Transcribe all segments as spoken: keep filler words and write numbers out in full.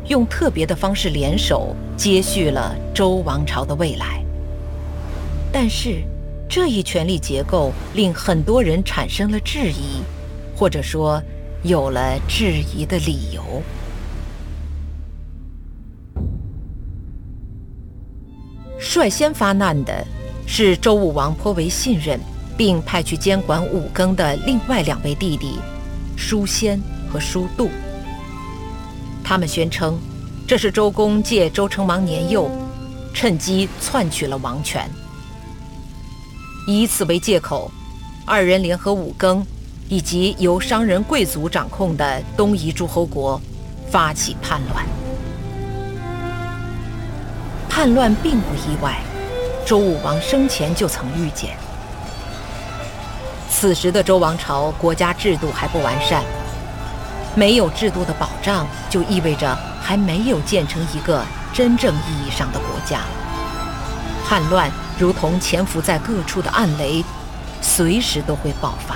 用特别的方式联手，接续了周王朝的未来。但是，这一权力结构令很多人产生了质疑，或者说有了质疑的理由。率先发难的是周武王颇为信任并派去监管五更的另外两位弟弟叔先和叔度。他们宣称，这是周公借周成王年幼，趁机篡取了王权。以此为借口，二人联合五更以及由商人贵族掌控的东夷诸侯国，发起叛乱。叛乱并不意外，周武王生前就曾预见。此时的周王朝国家制度还不完善，没有制度的保障，就意味着还没有建成一个真正意义上的国家。叛乱如同潜伏在各处的暗雷，随时都会爆发。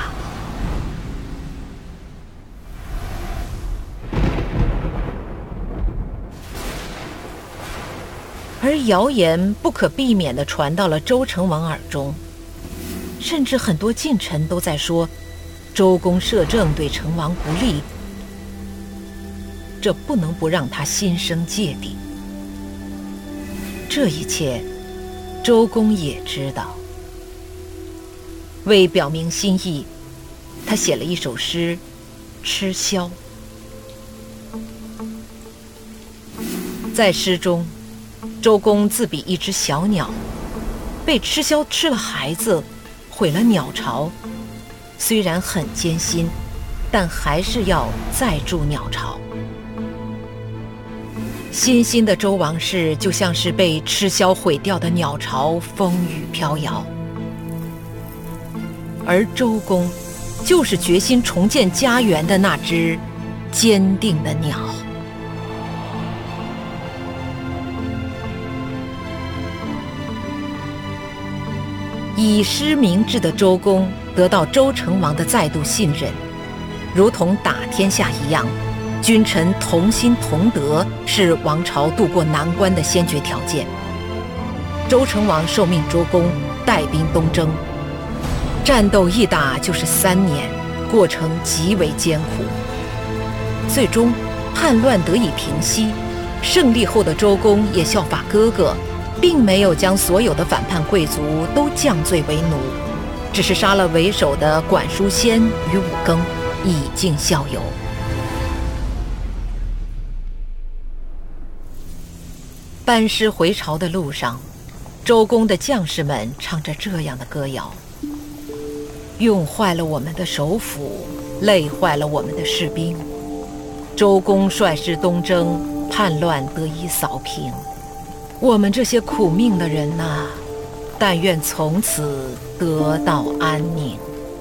而谣言不可避免地传到了周成王耳中，甚至很多近臣都在说，周公摄政对成王不利，这不能不让他心生芥蒂。这一切，周公也知道。为表明心意，他写了一首诗《吃枭》。在诗中，周公自比一只小鸟，被吃枭吃了孩子，毁了鸟巢。虽然很艰辛，但还是要再筑鸟巢。新兴的周王室就像是被吃枭毁掉的鸟巢，风雨飘摇。而周公，就是决心重建家园的那只坚定的鸟。以诗明志的周公得到周成王的再度信任，如同打天下一样，君臣同心同德是王朝渡过难关的先决条件。周成王受命周公带兵东征，战斗一打就是三年，过程极为艰苦。最终叛乱得以平息，胜利后的周公也效法哥哥，并没有将所有的反叛贵族都降罪为奴，只是杀了为首的管叔先与武庚，以儆效尤。班师回朝的路上，周公的将士们唱着这样的歌谣：用坏了我们的首辅，累坏了我们的士兵。周公率师东征，叛乱得以扫平。我们这些苦命的人啊，但愿从此得到安宁。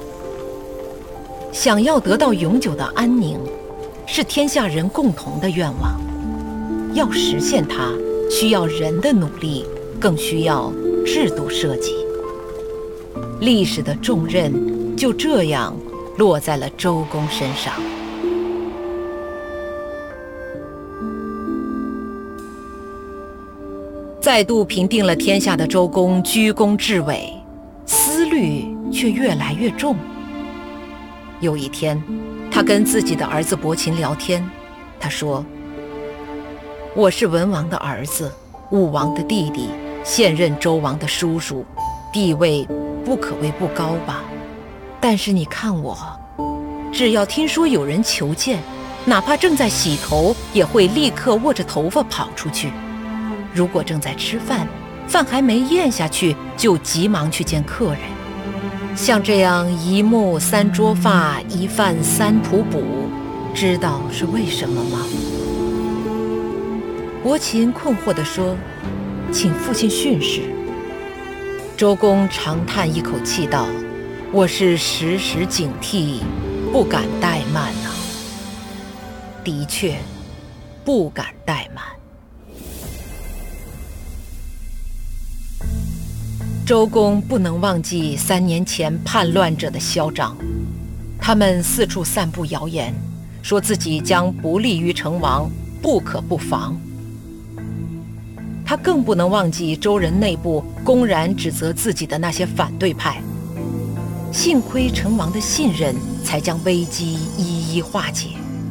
想要得到永久的安宁，是天下人共同的愿望。要实现它，需要人的努力，更需要制度设计。历史的重任就这样落在了周公身上。再度平定了天下的周公居功至伟，思虑却越来越重。有一天，他跟自己的儿子伯禽聊天，他说：我是文王的儿子，武王的弟弟，现任周王的叔叔，地位不可谓不高吧。但是你看我，只要听说有人求见，哪怕正在洗头，也会立刻握着头发跑出去。如果正在吃饭，饭还没咽下去，就急忙去见客人。像这样一木三捉发，一饭三吐哺，知道是为什么吗？伯禽困惑地说：请父亲训示。周公长叹一口气道：我是时时警惕，不敢怠慢啊。的确，不敢怠慢。周公不能忘记三年前叛乱者的嚣张，他们四处散布谣言，说自己将不利于成王， 不可不防。他更不能忘记周人内部公然指责自己的那些反对派，幸亏成王的信任，才将危机一一化解。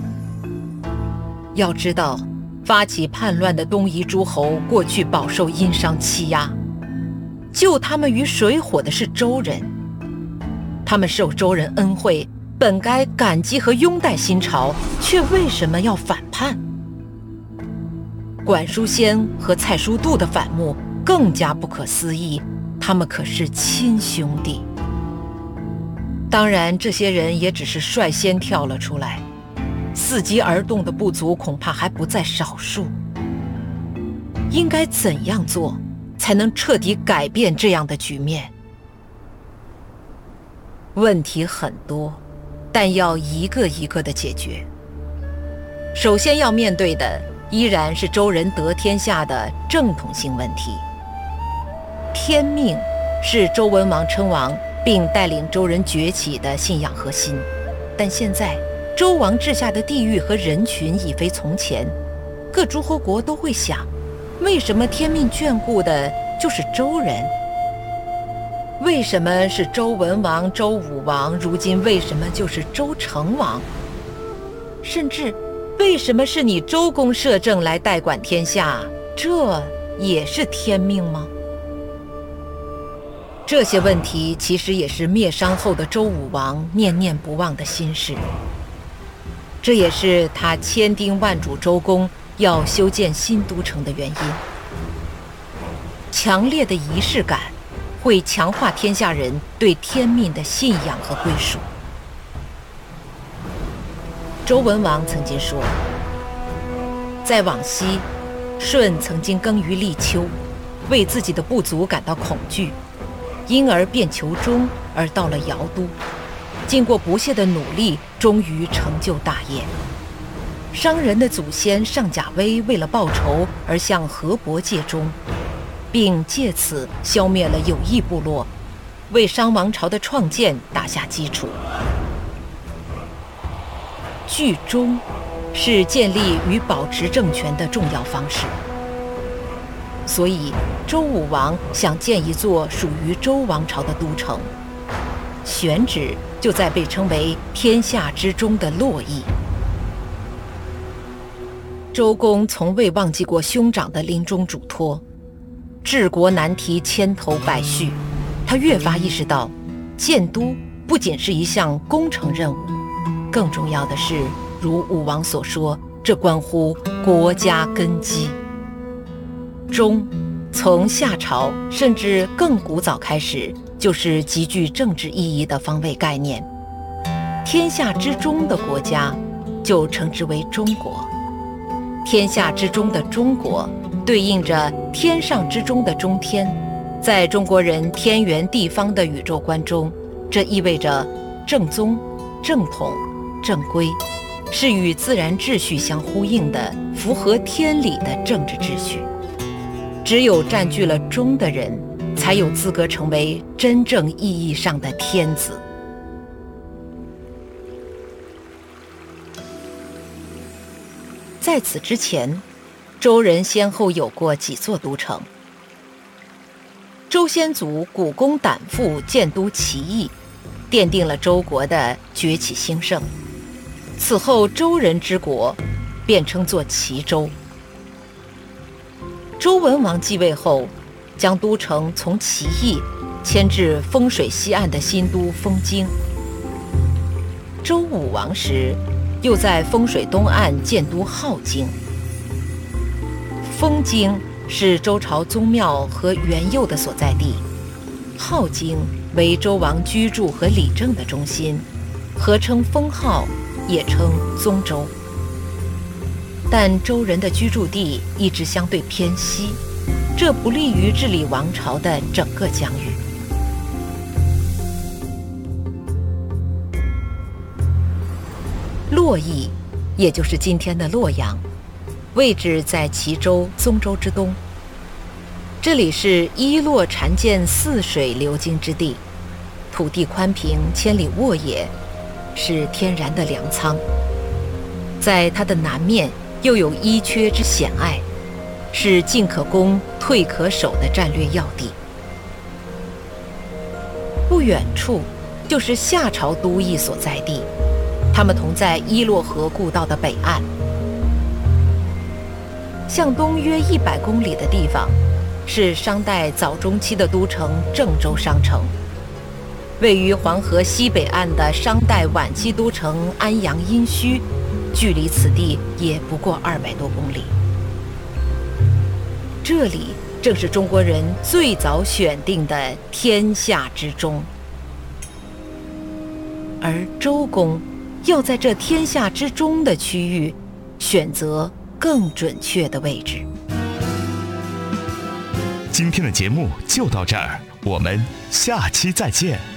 要知道，发起叛乱的东夷诸侯过去饱受殷商欺压，救他们于水火的是周人，他们受周人恩惠，本该感激和拥戴新朝，却为什么要反叛？管叔先和蔡叔度的反目更加不可思议，他们可是亲兄弟。当然，这些人也只是率先跳了出来，伺机而动的部族恐怕还不在少数。应该怎样做，才能彻底改变这样的局面？问题很多，但要一个一个的解决。首先要面对的依然是周人得天下的正统性问题。天命是周文王称王并带领周人崛起的信仰核心，但现在周王治下的地域和人群已非从前，各诸侯国都会想，为什么天命眷顾的就是周人？为什么是周文王、周武王，如今为什么就是周成王？甚至为什么是你周公摄政来代管天下？这也是天命吗？这些问题其实也是灭商后的周武王念念不忘的心事。这也是他千叮万嘱周公要修建新都城的原因。强烈的仪式感会强化天下人对天命的信仰和归属。周文王曾经说，在往昔，舜曾经耕于立丘，为自己的部族感到恐惧，因而便求忠，而到了尧都，经过不懈的努力，终于成就大业。商人的祖先上甲威为了报仇而向河伯借忠，并借此消灭了有益部落，为商王朝的创建打下基础。聚忠是建立与保持政权的重要方式，所以周武王想建一座属于周王朝的都城，选址就在被称为天下之中的洛邑。周公从未忘记过兄长的临终嘱托，治国难题千头百绪，他越发意识到，建都不仅是一项工程任务，更重要的是，如武王所说，这关乎国家根基。忠从夏朝甚至更古早开始，就是极具政治意义的方位概念。天下之中的国家就称之为中国，天下之中的中国对应着天上之中的中天。在中国人天圆地方的宇宙观中，这意味着正宗、正统、正规，是与自然秩序相呼应的，符合天理的政治秩序。只有占据了中的人，才有资格成为真正意义上的天子。在此之前，周人先后有过几座都城。周先祖古公胆父建都齐邑，奠定了周国的崛起兴盛。此后周人之国便称作齐周。周文王继位后，将都城从齐邑迁至丰水西岸的新都丰京。周武王时，又在丰水东岸建都镐京。丰京是周朝宗庙和元佑的所在地，镐京为周王居住和理政的中心，合称封号，也称宗周。但周人的居住地一直相对偏西，这不利于治理王朝的整个疆域。洛邑，也就是今天的洛阳，位置在齐州、宗州之东。这里是一洛缠涧泗水流经之地，土地宽平，千里沃野，是天然的粮仓。在它的南面又有伊阙之险隘，是进可攻、退可守的战略要地。不远处就是夏朝都邑所在地，他们同在伊洛河故道的北岸。向东约一百公里的地方，是商代早中期的都城郑州商城。位于黄河西北岸的商代晚期都城安阳殷墟，距离此地也不过二百多公里。这里正是中国人最早选定的天下之中，而周公要在这天下之中的区域选择更准确的位置。 今天的节目就到这儿，我们下期再见。